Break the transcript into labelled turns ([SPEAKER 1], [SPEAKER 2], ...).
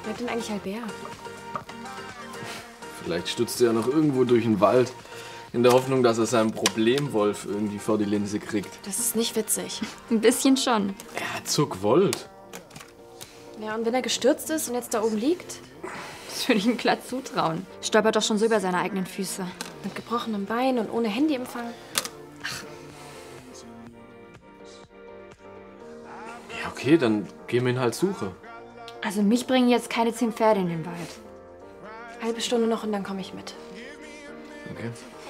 [SPEAKER 1] Bleibt denn eigentlich Albert?
[SPEAKER 2] Vielleicht stürzt er ja noch irgendwo durch den Wald. In der Hoffnung, dass er seinen Problemwolf irgendwie vor die Linse kriegt.
[SPEAKER 1] Das ist nicht witzig.
[SPEAKER 3] Ein bisschen schon.
[SPEAKER 2] Er hat so gewollt.
[SPEAKER 1] Ja, und wenn er gestürzt ist und jetzt da oben liegt?
[SPEAKER 3] Das würde ich ihm glatt zutrauen. Stolpert doch schon so über seine eigenen Füße.
[SPEAKER 1] Mit gebrochenem Bein und ohne Handyempfang.
[SPEAKER 2] Ja, okay, dann gehen wir ihn halt suchen.
[SPEAKER 3] Also mich bringen jetzt keine 10 Pferde in den Wald.
[SPEAKER 1] Halbe Stunde noch und dann komme ich mit.
[SPEAKER 2] Okay.